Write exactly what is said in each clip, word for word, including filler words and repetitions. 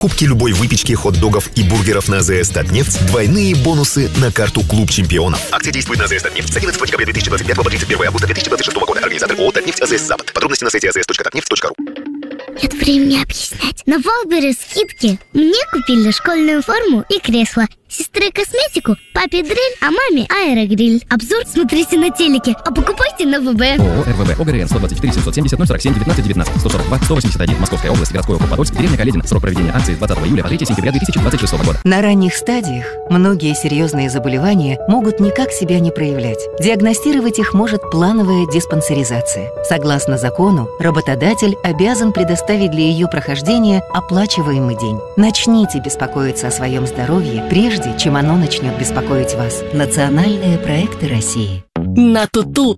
Кубки любой выпечки, хот-догов и бургеров на АЗС «Татнефть» двойные бонусы на карту «Клуб чемпионов». Акция действует на АЗС «Татнефть» с одиннадцатого декабря две тысячи двадцать пятого по тридцать первое августа две тысячи двадцать шестого года. Организатор ООО «Татнефть», АЗС «Запад». Подробности на сайте a z s точка tatneft точка ru. Нет времени объяснять. На Валбере скидки. Мне купили школьную форму и кресло. Сестре косметику, папе дрель, а маме аэрогриль. Обзор смотрите на телеке, а покупайте на ВБ. ООО РВБ ОГРН сто двадцать четыре семьсот семьдесят ноль сорок семь девятнадцать девятнадцать сто сорок два сто восемьдесят один Московская область, городской округ Подольск, деревня Каледино. Срок проведения акции с двадцатого июля по третьего сентября две тысячи двадцать шестого года. На ранних стадиях многие серьезные заболевания могут никак себя не проявлять. Диагностировать их может плановая диспансеризация. Согласно закону, работодатель обязан предоставить для ее прохождения оплачиваемый день. Начните беспокоиться о своем здоровье, прежде чем оно начнет беспокоить вас. Национальные проекты России. На Туту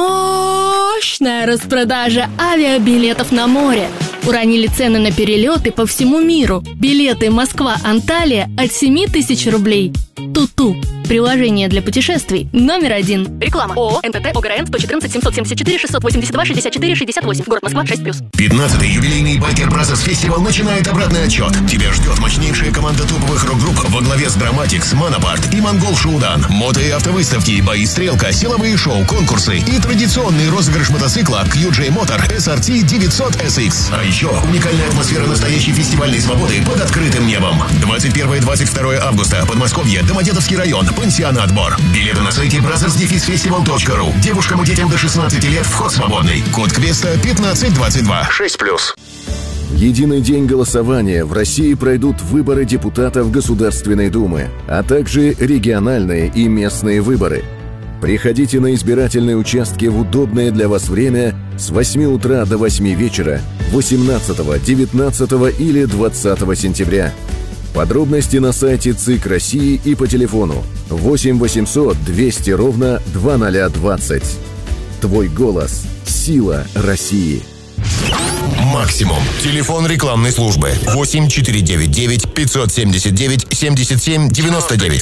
мощная распродажа авиабилетов на море. Уронили цены на перелеты по всему миру. Билеты Москва-Анталия от семь тысяч рублей. Туту. Приложение для путешествий номер один. Реклама. ООО эн тэ тэ ОГРН сто четырнадцать семьсот семьдесят четыре шестьсот восемьдесят два шестьдесят четыре шестьдесят восемь. Город Москва шесть плюс. пятнадцатый юбилейный Байкер Бразерс Фестивал начинает обратный отчет. Тебя ждет мощнейшая команда топовых рок-групп во главе с Драматикс, Манапарт и Монгол Шуудан. Мото- и автовыставки, бои стрелка, силовые шоу, конкурсы и традиционный розыгрыш мотоцикла кью джей Motor эс ар ти девятьсот эс икс. А еще уникальная атмосфера настоящей фестивальной свободы под открытым небом. двадцать первого и двадцать второго августа. Подмосковье, Домодедовский район, пансионат Бор. Билеты на сайте бразерс фестивал точка ру. Девушкам и детям до шестнадцати лет вход свободный. Код квеста пятнадцать двадцать два. шесть плюс. В единый день голосования в России пройдут выборы депутатов Государственной Думы, а также региональные и местные выборы. Приходите на избирательные участки в удобное для вас время с восьми утра до восьми вечера восемнадцатого, девятнадцатого или двадцатого сентября. Подробности на сайте ЦИК России и по телефону восемь восемьсот двести ровно двадцать двадцать. Твой голос – сила России. Максимум. Телефон рекламной службы восемь четыре девять девять пятьсот семьдесят девять семьдесят семь девяносто девять.